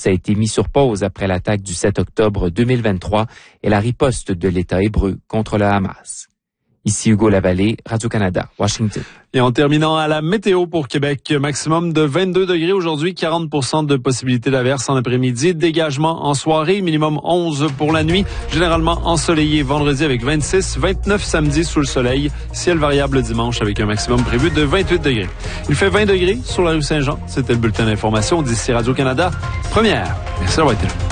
processus a été mis sur pause après l'attaque du 7 octobre 2023 et la riposte de l'État hébreu contre le Hamas. Ici Hugo Lavallée, Radio-Canada, Washington. Et en terminant à la météo pour Québec, maximum de 22 degrés aujourd'hui, 40% de possibilité d'averse en après-midi, dégagement en soirée, minimum 11 pour la nuit, généralement ensoleillé vendredi avec 26, 29 samedi sous le soleil, ciel variable dimanche avec un maximum prévu de 28 degrés. Il fait 20 degrés sur la rue Saint-Jean. C'était le bulletin d'information d'ici Radio-Canada. Première. Merci d'avoir été là.